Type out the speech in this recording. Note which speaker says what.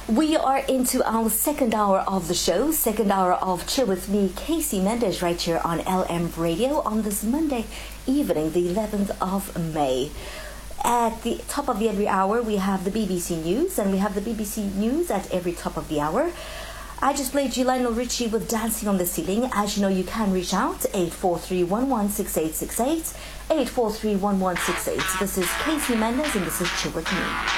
Speaker 1: We are into our second hour of the show, second hour of Chill With Me, Casey Mendes, right here on LM Radio on this Monday evening, the 11th of May. At the top of every hour, we have the BBC News, and we have the BBC News at every top of the hour. I just played you Lionel Richie with Dancing on the Ceiling. As you know, you can reach out, 843-116868, 843-1168. This is Casey Mendes, and this is Chill With Me.